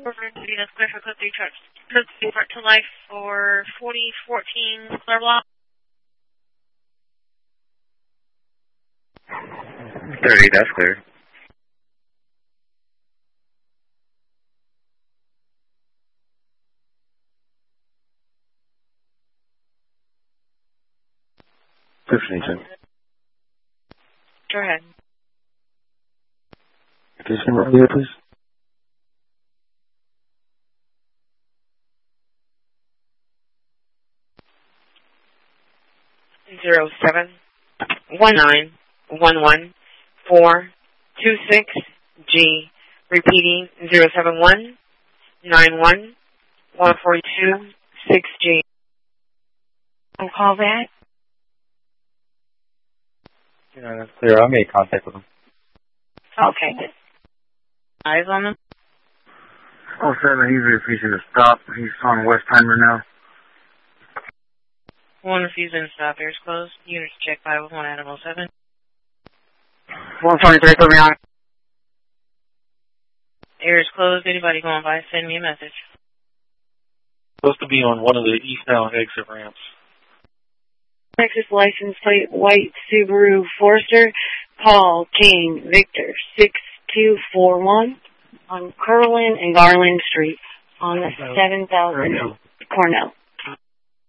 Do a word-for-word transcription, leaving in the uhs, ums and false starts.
That's clear for code three trucks. Code three part to life for forty fourteen Clear Block. thirty, that's clear. fifteen. Go ahead. Can you see me here, please? Zero seven one nine one one four two six G. Repeating zero seven one nine one one four two six G. I'll call that. Yeah, that's clear. I made contact with him. Okay. Eyes on him? Oh, seven, he's refusing to stop. He's on Westheimer now. One refusing to stop. Ears closed. Units check five with one Animal seven. one twenty-three, put me on. Ears closed. Anybody going by, send me a message. Supposed to be on one of the eastbound exit ramps. Texas license plate, white Subaru Forester, Paul King Victor, six two four one on Curlin and Garland Street on the seven thousand Cornell.